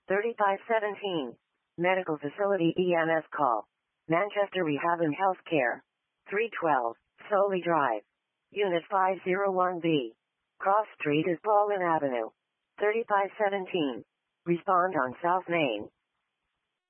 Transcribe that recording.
3517. Medical Facility EMS call. Manchester Rehab and Healthcare. 312. Soley Drive. Unit 501B. Cross Street is Baldwin Avenue. 3517. Respond on South Main.